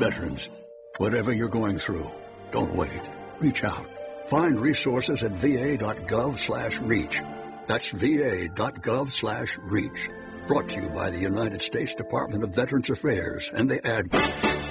Veterans, whatever you're going through, don't wait. Reach out. Find resources at va.gov/reach. That's va.gov/reach. Brought to you by the United States Department of Veterans Affairs and the Ad Group.